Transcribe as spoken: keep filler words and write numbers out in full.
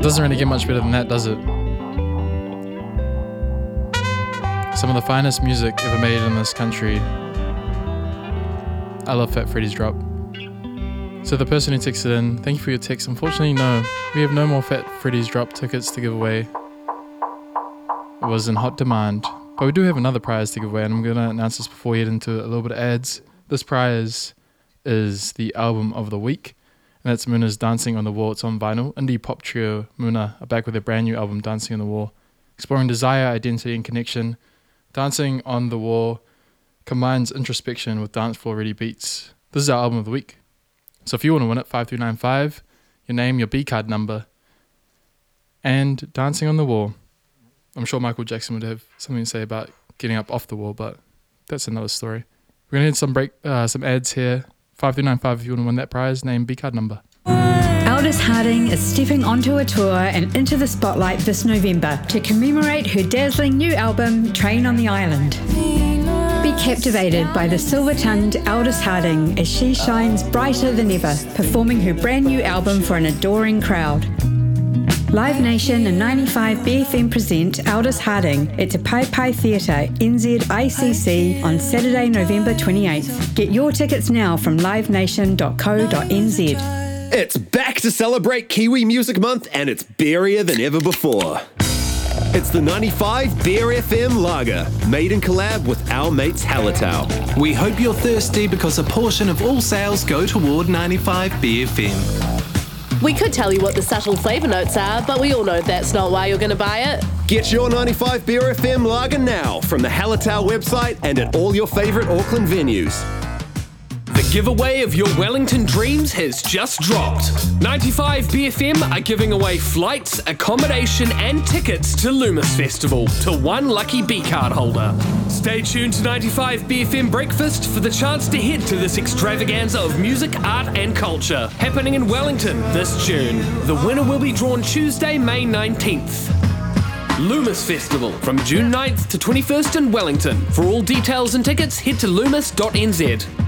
doesn't really get much better than that, does it? Some of the finest music ever made in this country. I love Fat Freddy's Drop. So the person who texted in, thank you for your text. Unfortunately, no, we have no more Fat Freddy's Drop tickets to give away. It was in hot demand. But we do have another prize to give away, and I'm going to announce this before we head into a little bit of ads. This prize is the album of the week, and that's Muna's Dancing on the Wall. It's on vinyl. Indie pop trio Muna are back with their brand new album, Dancing on the Wall, exploring desire, identity, and connection. Dancing on the Wall combines introspection with dance floor ready beats. This is our album of the week. So if you want to win it, five three nine five, your name, your B card number, and Dancing on the Wall. I'm sure Michael Jackson would have something to say about getting up off the wall, but that's another story. We're going to hit some break, uh, some ads here. five three nine five if you want to win that prize, name, B card number. Aldous Harding is stepping onto a tour and into the spotlight this November to commemorate her dazzling new album, Train on the Island. Be captivated by the silver-tongued Aldous Harding as she shines brighter than ever, performing her brand new album for an adoring crowd. Live Nation and ninety-five B F M present Aldous Harding at Te Pai Pai Theatre, N Z I C C, on Saturday, November twenty-eighth. Get your tickets now from live nation dot co dot n z. It's back to celebrate Kiwi Music Month, and it's beerier than ever before. It's the ninety-five Beer F M Lager, made in collab with our mates Hallertau. We hope you're thirsty because a portion of all sales go toward ninety-five B F M. We could tell you what the subtle flavour notes are, but we all know that's not why you're going to buy it. Get your ninety-five Beer F M Lager now from the Hallertau website and at all your favourite Auckland venues. The giveaway of your Wellington dreams has just dropped. ninety-five B F M are giving away flights, accommodation and tickets to Loomis Festival to one lucky B-card holder. Stay tuned to ninety-five B F M Breakfast for the chance to head to this extravaganza of music, art and culture happening in Wellington this June. The winner will be drawn Tuesday, May nineteenth. Loomis Festival from June ninth to twenty-first in Wellington. For all details and tickets, head to loomis dot n z.